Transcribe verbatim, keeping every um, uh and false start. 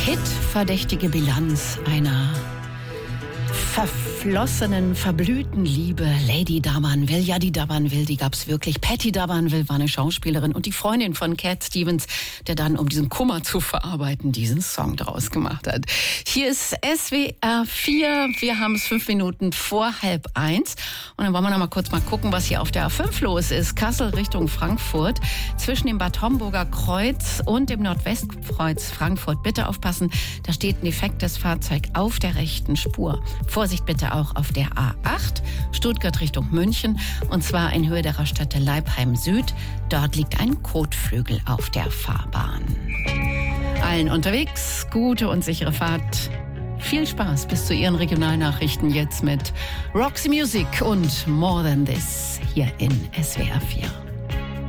Hitverdächtige Bilanz einer verflossenen, verblühten Liebe. Lady D'Abanville, ja, die D'Abanville, die gab's wirklich. Patty D'Abanville war eine Schauspielerin und die Freundin von Cat Stevens, der dann, um diesen Kummer zu verarbeiten, diesen Song draus gemacht hat. Hier ist S W R vier, wir haben es fünf Minuten vor halb eins und dann wollen wir noch mal kurz mal gucken, was hier auf der A fünf los ist. Kassel Richtung Frankfurt, zwischen dem Bad Homburger Kreuz und dem Nordwestkreuz Frankfurt. Bitte aufpassen, da steht ein defektes Fahrzeug auf der rechten Spur. Vorsicht bitte auch auf der A acht, Stuttgart Richtung München, und zwar in Höhe der Raststätte Leipheim Süd. Dort liegt ein Kotflügel auf der Fahrbahn. Allen unterwegs, gute und sichere Fahrt. Viel Spaß bis zu Ihren Regionalnachrichten jetzt mit Roxy Music und More Than This hier in S W R vier.